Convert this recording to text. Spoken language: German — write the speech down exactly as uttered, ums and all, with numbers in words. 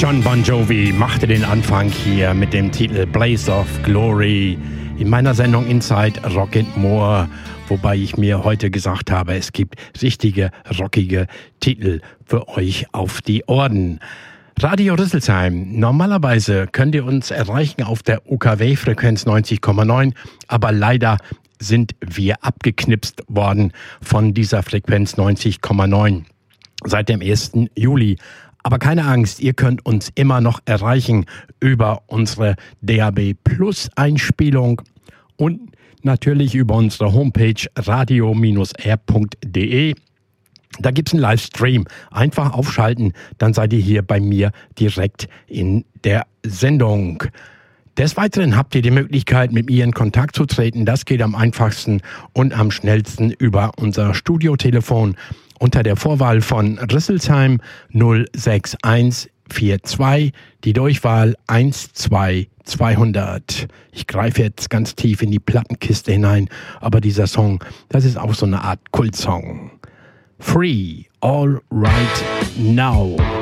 John Bon Jovi machte den Anfang hier mit dem Titel Blaze of Glory in meiner Sendung Inside Rock and More, wobei ich mir heute gesagt habe, es gibt richtige, rockige Titel für euch auf die Ohren. Radio Rüsselsheim, normalerweise könnt ihr uns erreichen auf der U K W-Frequenz neunzig Komma neun, aber leider sind wir abgeknipst worden von dieser Frequenz neunzig Komma neun seit dem ersten Juli. Aber keine Angst, ihr könnt uns immer noch erreichen über unsere D A B Plus Einspielung und natürlich über unsere Homepage radio R punkt D E. Da gibt's einen Livestream. Einfach aufschalten, dann seid ihr hier bei mir direkt in der Sendung. Des Weiteren habt ihr die Möglichkeit, mit mir in Kontakt zu treten. Das geht am einfachsten und am schnellsten über unser Studiotelefon unter der Vorwahl von Rüsselsheim null sechs eins vier zwei, die Durchwahl eins zwei zweihundert. Ich greife jetzt ganz tief in die Plattenkiste hinein, aber dieser Song, das ist auch so eine Art Kultsong. Free, all right now.